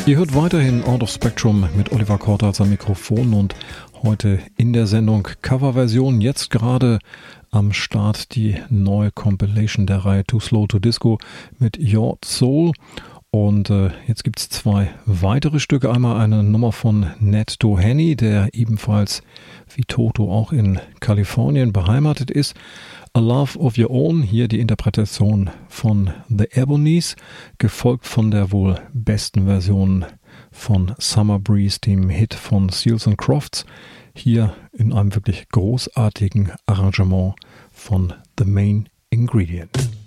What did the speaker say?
Ihr hört weiterhin Out of Spectrum mit Oliver Korte als am Mikrofon und heute in der Sendung Coverversion. Jetzt gerade am Start die neue Compilation der Reihe Too Slow to Disco mit Your Soul. Und jetzt gibt es zwei weitere Stücke. Einmal eine Nummer von Ned Doheny, der ebenfalls wie Toto auch in Kalifornien beheimatet ist. A Love of Your Own, hier die Interpretation von The Ebonies, gefolgt von der wohl besten Version von Summer Breeze, dem Hit von Seals and Crofts, hier in einem wirklich großartigen Arrangement von The Main Ingredient.